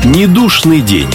Недушный день.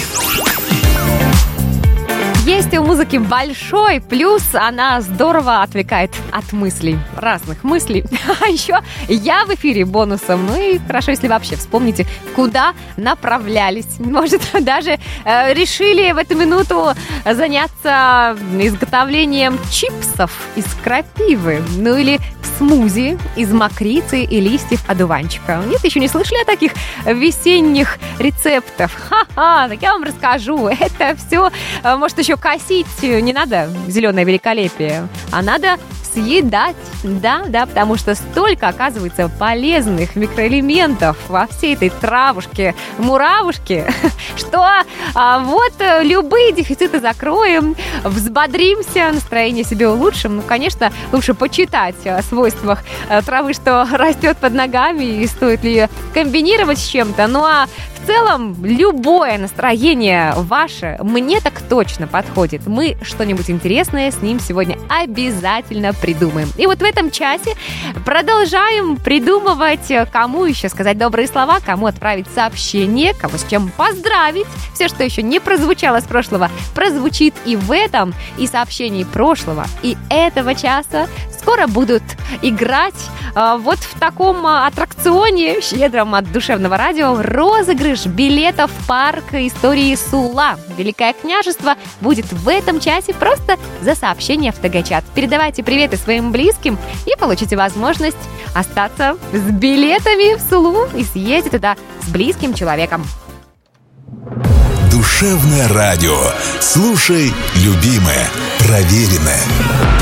Есть у музыки большой плюс, она здорово отвлекает от мыслей, разных мыслей. А еще я в эфире бонусом. Ну и хорошо, если вообще вспомните, куда направлялись. Может, даже решили в эту минуту заняться изготовлением чипсов из крапивы. Ну или смузи из мокрицы и листьев одуванчика. Нет, еще не слышали о таких весенних рецептах? Ха-ха, так я вам расскажу. Это все, может, еще косить не надо, зеленое великолепие, а надо съедать. Да, потому что столько, оказывается, полезных микроэлементов во всей этой травушке-муравушке, что вот любые дефициты закроем, взбодримся, настроение себе улучшим. Ну, конечно, лучше почитать о свойствах травы, что растет под ногами, и стоит ли ее комбинировать с чем-то. Ну, а в целом, любое настроение ваше мне так точно подходит. Мы что-нибудь интересное с ним сегодня обязательно придумаем. И вот в этом часе продолжаем придумывать, кому еще сказать добрые слова, кому отправить сообщение, кого с чем поздравить. Все, что еще не прозвучало с прошлого, прозвучит и в этом, и сообщении прошлого, и этого часа скоро будут играть вот в таком аттракционе, щедром от душевного радио, розыгрыш билетов в парк истории Сула. Великое княжество будет в этом часе просто за сообщение в ТГ-чат. Передавайте приветы своим близким и получите возможность остаться с билетами в Сулу и съездить туда с близким человеком. Душевное радио. Слушай, любимое, проверенное.